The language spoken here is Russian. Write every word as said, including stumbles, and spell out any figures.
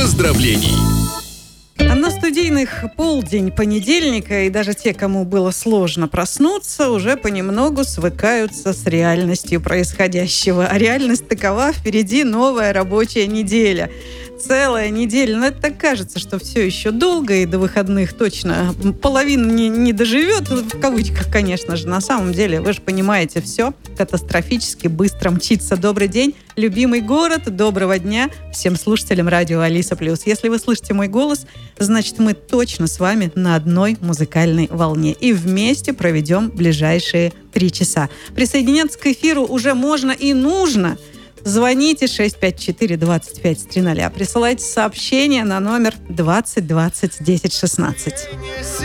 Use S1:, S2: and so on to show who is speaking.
S1: поздравлений.
S2: На студийных полдень понедельника, и даже те, кому было сложно проснуться, уже понемногу свыкаются с реальностью происходящего. А реальность такова: впереди новая рабочая неделя. Целая неделя. Но это так кажется, что все еще долго, и до выходных точно половина не, не доживет. В кавычках, конечно же. На самом деле, вы же понимаете, все катастрофически быстро мчится. Добрый день, любимый город. Доброго дня всем слушателям радио Алиса Плюс. Если вы слышите мой голос, значит, мы точно с вами на одной музыкальной волне. И вместе проведем ближайшие три часа. Присоединяться к эфиру уже можно и нужно. Звоните шесть пять четыре двадцать пять триста. Присылайте сообщение на номер двадцать двадцать десять шестнадцать.